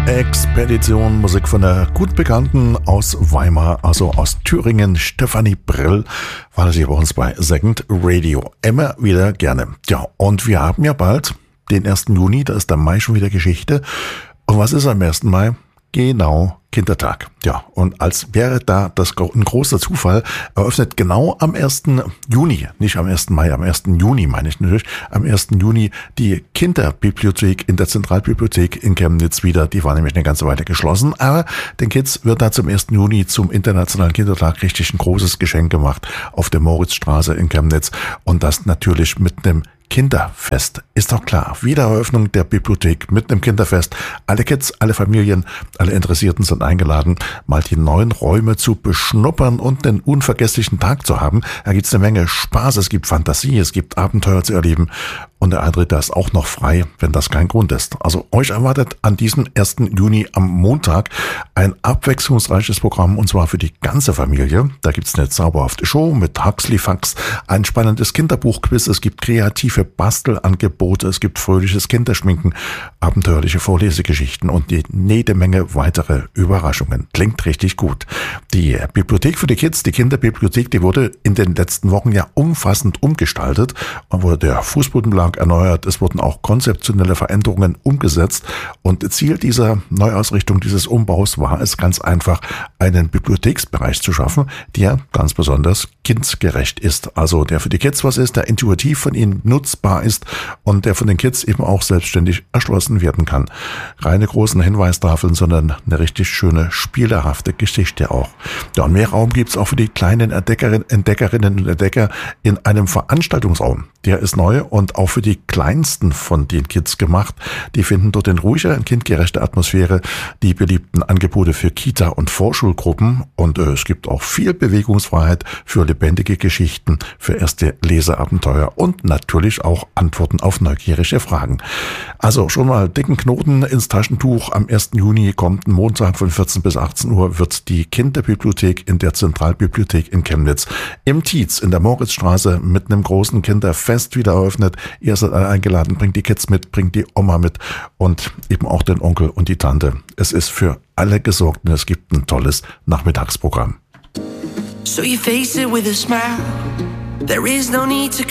Expedition, Musik von der gut bekannten aus Weimar, also aus Thüringen, Stefanie Brill, war sie bei uns bei Second Radio. Immer wieder gerne. Ja, und wir haben ja bald den 1. Juni, da ist der Mai schon wieder Geschichte. Und was ist am 1. Mai? Genau, Kindertag. Ja, und als wäre da das ein großer Zufall, eröffnet genau am 1. Juni, nicht am 1. Mai, am 1. Juni meine ich natürlich, am 1. Juni die Kinderbibliothek in der Zentralbibliothek in Chemnitz wieder. Die war nämlich eine ganze Weile geschlossen, aber den Kids wird da zum 1. Juni zum Internationalen Kindertag richtig ein großes Geschenk gemacht auf der Moritzstraße in Chemnitz und das natürlich mit einem Kinderfest, ist doch klar. Wiedereröffnung der Bibliothek mit einem Kinderfest. Alle Kids, alle Familien, alle Interessierten sind eingeladen, mal die neuen Räume zu beschnuppern und einen unvergesslichen Tag zu haben. Da gibt's eine Menge Spaß, es gibt Fantasie, es gibt Abenteuer zu erleben und der Eintritt ist auch noch frei, wenn das kein Grund ist. Also euch erwartet an diesem 1. Juni am Montag ein abwechslungsreiches Programm und zwar für die ganze Familie. Da gibt's eine zauberhafte Show mit Huxley-Fax, ein spannendes Kinderbuchquiz, es gibt kreative Bastelangebote, es gibt fröhliches Kinderschminken, abenteuerliche Vorlesegeschichten und jede Menge weitere Überraschungen. Klingt richtig gut. Die Bibliothek für die Kids, die Kinderbibliothek, die wurde in den letzten Wochen ja umfassend umgestaltet und wurde der Fußbodenbelag erneuert. Es wurden auch konzeptionelle Veränderungen umgesetzt und Ziel dieser Neuausrichtung, dieses Umbaus war es ganz einfach, einen Bibliotheksbereich zu schaffen, der ganz besonders kindgerecht ist. Also der für die Kids was ist, der intuitiv von ihnen nutzbar ist und der von den Kids eben auch selbstständig erschlossen werden kann. Keine großen Hinweistafeln, sondern eine richtig schöne, spielerhafte Geschichte auch. Ja, und mehr Raum gibt's auch für die kleinen Entdeckerinnen und Entdecker in einem Veranstaltungsraum. Der ist neu und auch für die kleinsten von den Kids gemacht. Die finden dort in ruhiger und kindgerechter Atmosphäre die beliebten Angebote für Kita- und Vorschulgruppen und es gibt auch viel Bewegungsfreiheit für lebendige Geschichten, für erste Leseabenteuer und natürlich auch Antworten auf neugierige Fragen. Also schon mal dicken Knoten ins Taschentuch. Am 1. Juni kommt ein Montag von 14 bis 18 Uhr wird die Kinderbibliothek in der Zentralbibliothek in Chemnitz im Tietz in der Moritzstraße mit einem großen Kinderfest wieder eröffnet. Ihr seid alle eingeladen, bringt die Kids mit, bringt die Oma mit und eben auch den Onkel und die Tante. Es ist für alle gesorgt und es gibt ein tolles Nachmittagsprogramm. So you face it with a smile. There is no need to